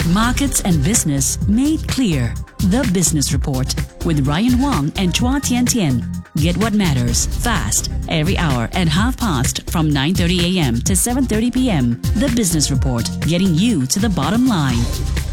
Markets and business made clear. The Business Report with Ryan Wong and Chua Tian Tian. Get what matters fast every hour at past from 9:30 a.m. to 7:30 p.m. The Business Report, getting you to the bottom line.